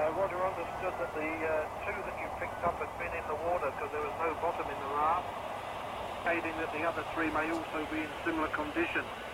Roger understood that the two that you picked up had been in the water because there was no bottom in the raft, stating that the other three may also be in similar condition.